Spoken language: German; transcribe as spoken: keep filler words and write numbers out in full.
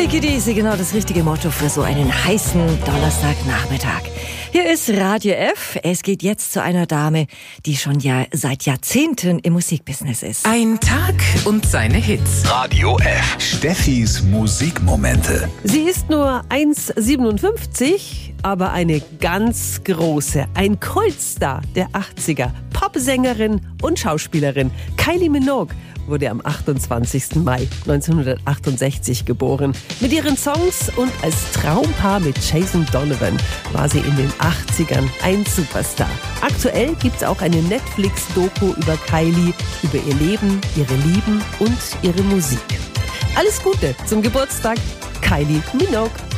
Take it easy, genau das richtige Motto für so einen heißen Donnerstagnachmittag. Hier ist Radio F. Es geht jetzt zu einer Dame, die schon ja seit Jahrzehnten im Musikbusiness ist. Ein Tag und seine Hits. Radio F. Steffis Musikmomente. Sie ist nur eins Komma siebenundfünfzig, aber eine ganz große, ein Kultstar der achtziger. Popsängerin und Schauspielerin Kylie Minogue wurde am achtundzwanzigsten Mai neunzehnhundertachtundsechzig geboren. Mit ihren Songs und als Traumpaar mit Jason Donovan war sie in den achtzigern ein Superstar. Aktuell gibt's auch eine Netflix-Doku über Kylie, über ihr Leben, ihre Lieben und ihre Musik. Alles Gute zum Geburtstag, Kylie Minogue.